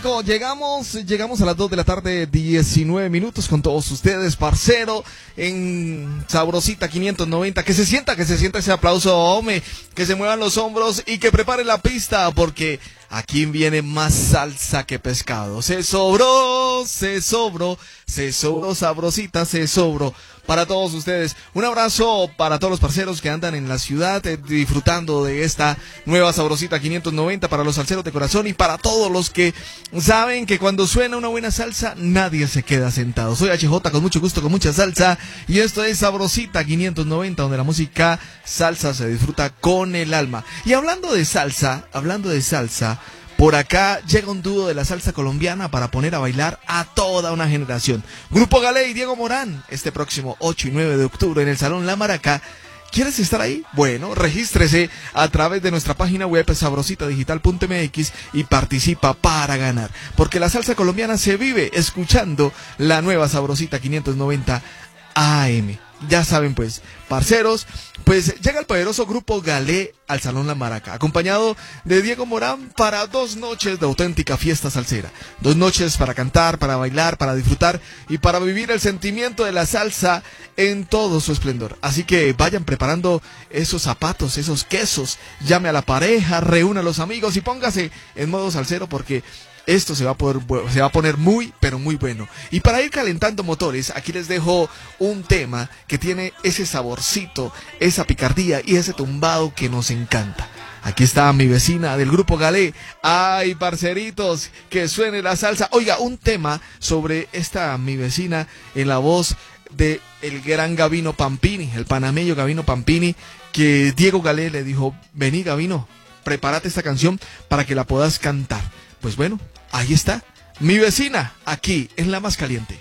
Llegamos a las 2 de la tarde, 19 minutos con todos ustedes, parcero, en Sabrosita 590. Que se sienta ese aplauso, hombre, que se muevan los hombros y que preparen la pista, porque aquí viene más salsa que pescado. Se sobró, Sabrosita, se sobró. Para todos ustedes, un abrazo para todos los parceros que andan en la ciudad disfrutando de esta nueva Sabrosita 590, para los salseros de corazón y para todos los que saben que cuando suena una buena salsa nadie se queda sentado. Soy HJ, con mucho gusto, con mucha salsa, y esto es Sabrosita 590, donde la música salsa se disfruta con el alma. Y hablando de salsa, por acá llega un dúo de la salsa colombiana para poner a bailar a toda una generación. Grupo Galé y Diego Morán, este próximo 8 y 9 de octubre en el Salón La Maraca. ¿Quieres estar ahí? Bueno, regístrese a través de nuestra página web sabrositadigital.mx y participa para ganar. Porque la salsa colombiana se vive escuchando la nueva Sabrosita 590 AM. Ya saben pues, parceros, pues llega el poderoso Grupo Galé al Salón La Maraca, acompañado de Diego Morán, para 2 noches de auténtica fiesta salsera. 2 noches para cantar, para bailar, para disfrutar y para vivir el sentimiento de la salsa en todo su esplendor. Así que vayan preparando esos zapatos, esos quesos, llame a la pareja, reúna a los amigos y póngase en modo salsero, porque esto se va a poner muy, pero muy bueno. Y para ir calentando motores, aquí les dejo un tema que tiene ese saborcito, esa picardía y ese tumbado que nos encanta. Aquí está Mi Vecina del Grupo Galé. Ay, parceritos, que suene la salsa. Oiga, un tema sobre esta Mi Vecina en la voz de el gran Gabino Pampini, el panameño Gabino Pampini, que Diego Galé le dijo: vení, Gabino, prepárate esta canción para que la puedas cantar. Pues bueno, ahí está, Mi Vecina, aquí en La Más Caliente.